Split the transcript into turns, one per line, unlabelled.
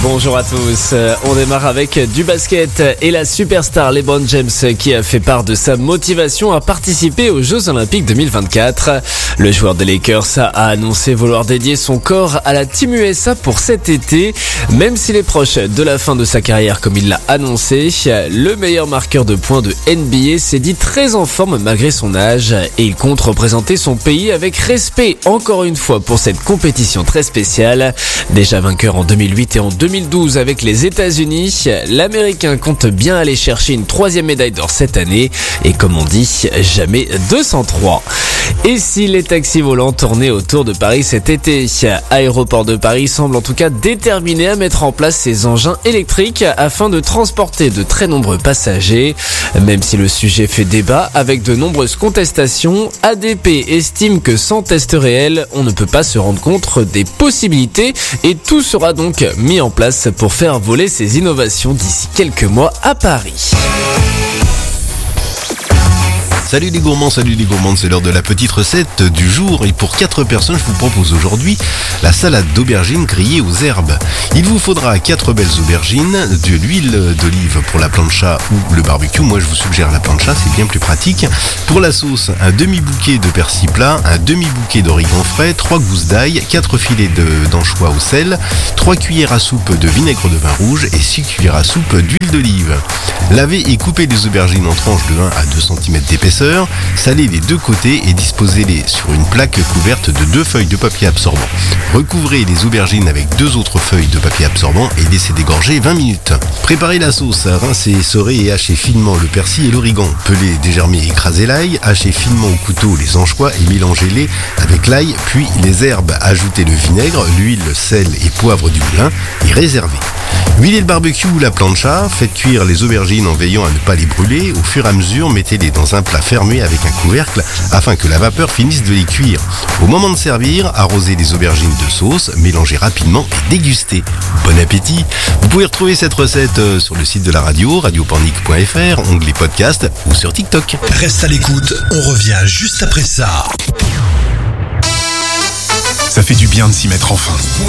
bonjour à tous. On démarre avec du basket et la superstar LeBron James qui a fait part de sa motivation à participer aux Jeux Olympiques 2024. Le joueur des Lakers a annoncé vouloir dédier son corps à la Team USA pour cet été. Même s'il est proche de la fin de sa carrière comme il l'a annoncé, le meilleur marqueur de points de NBA s'est dit très en forme malgré son âge et il compte représenter son pays avec respect encore une fois pour cette compétition très spéciale. Déjà vainqueur en 2008 et en 2012 avec les États-Unis, l'Américain compte bien aller chercher une 3e médaille d'or cette année et comme on dit, jamais 203. Et si les taxis volants tournaient autour de Paris cet été, Aéroport de Paris semble en tout cas déterminé à mettre en place ces engins électriques afin de transporter de très nombreux passagers. Même si le sujet fait débat avec de nombreuses contestations, ADP estime que sans test réel, on ne peut pas se rendre compte des possibilités et tout sera donc mis en place pour faire voler ces innovations d'ici quelques mois à Paris.
Salut les gourmands, c'est l'heure de la petite recette du jour et pour 4 personnes je vous propose aujourd'hui la salade d'aubergines grillée aux herbes. Il vous faudra 4 belles aubergines, de l'huile d'olive pour la plancha ou le barbecue, moi je vous suggère la plancha, c'est bien plus pratique. Pour la sauce, un demi-bouquet de persil plat, un demi-bouquet d'origan frais, 3 gousses d'ail, 4 filets d'anchois au sel, 3 cuillères à soupe de vinaigre de vin rouge et 6 cuillères à soupe d'huile d'olive. Lavez et coupez les aubergines en tranches de 1 à 2 cm d'épaisseur. Salez les deux côtés et disposez-les sur une plaque couverte de 2 feuilles de papier absorbant. Recouvrez les aubergines avec 2 autres feuilles de papier absorbant et laissez dégorger 20 minutes. Préparez la sauce. Rincez, essorez et hachez finement le persil et l'origan. Pelez, dégérmez et écrasez l'ail. Hachez finement au couteau les anchois et mélangez-les avec l'ail, puis les herbes. Ajoutez le vinaigre, l'huile, le sel et poivre du moulin et réservez. Huilez le barbecue ou la plancha, faites cuire les aubergines en veillant à ne pas les brûler. Au fur et à mesure, mettez-les dans un plat fermé avec un couvercle afin que la vapeur finisse de les cuire. Au moment de servir, arrosez les aubergines de sauce, mélangez rapidement et dégustez. Bon appétit! Vous pouvez retrouver cette recette sur le site de la radio, radiopornic.fr, onglet podcast ou sur TikTok.
Reste à l'écoute, on revient juste après ça.
Ça fait du bien de s'y mettre enfin.